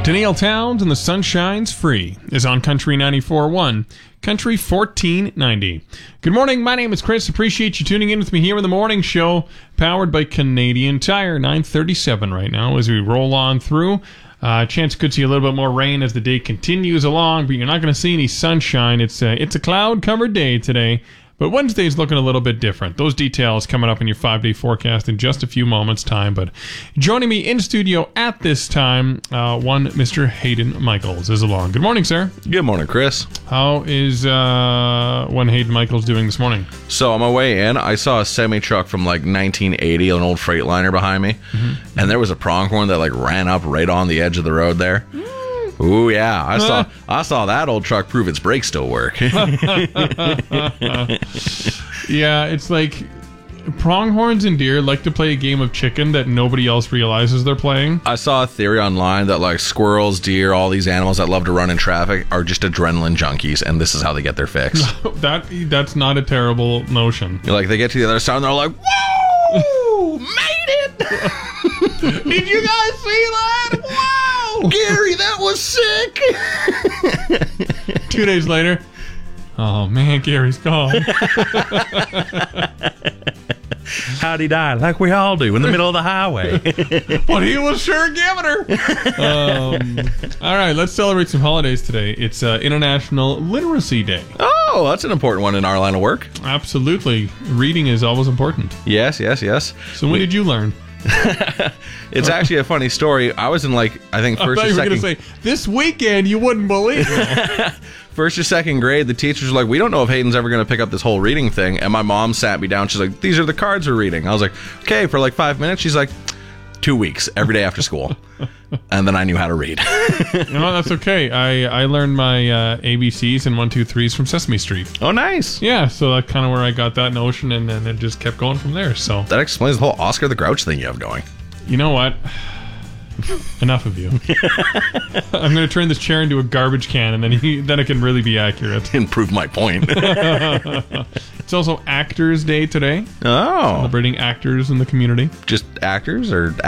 Danielle Towns and the Sunshine's Free is on Country 94.1, Country 1490. Good morning, my name is Chris. Appreciate you tuning in with me here in the morning show, powered by Canadian Tire. 9:37 right now as we roll on through. Chance could see a little bit more rain as the day continues along, but you're not going to see any sunshine. It's a cloud-covered day today. But Wednesday's looking a little bit different. Those details coming up in your 5-day forecast in just a few moments' time. But joining me in studio at this time, one Mr. Hayden Michaels is along. Good morning, sir. Good morning, Chris. How is one Hayden Michaels doing this morning? So on my way in, I saw a semi-truck from like 1980, an old Freightliner behind me. Mm-hmm. And there was a pronghorn that like ran up right on the edge of the road there. Ooh, yeah. I saw that old truck prove its brakes still work. Yeah, it's like pronghorns and deer like to play a game of chicken that nobody else realizes they're playing. I saw a theory online that like squirrels, deer, all these animals that love to run in traffic are just adrenaline junkies, and this is how they get their fix. That's not a terrible notion. Like they get to the other side and they're like, whoa, made it! Did you guys see that? Wow! Gary, that was sick! 2 days later, oh man, Gary's gone. How'd he die? Like we all do, in the middle of the highway. But he was sure giving her. All right, let's celebrate some holidays today. It's International Literacy Day. Oh, that's an important one in our line of work. Absolutely. Reading is always important. Yes. So when did you learn? It's actually a funny story. I was in I think first or second. I thought you were going to say, this weekend you wouldn't believe it. First or second grade, the teachers were like, we don't know if Hayden's ever going to pick up this whole reading thing. And my mom sat me down. She's like, these are the cards we're reading. I was like, okay, for like 5 minutes. She's like, 2 weeks, every day after school. And then I knew how to read. No, that's okay. I learned my ABCs and 1, 2, 3s from Sesame Street. Oh, nice. Yeah, so that's kind of where I got that notion, and then it just kept going from there. So that explains the whole Oscar the Grouch thing you have going. You know what? Enough of you. I'm going to turn this chair into a garbage can, and then it can really be accurate. And prove my point. It's also Actors Day today. Oh. Celebrating actors in the community. Just actors or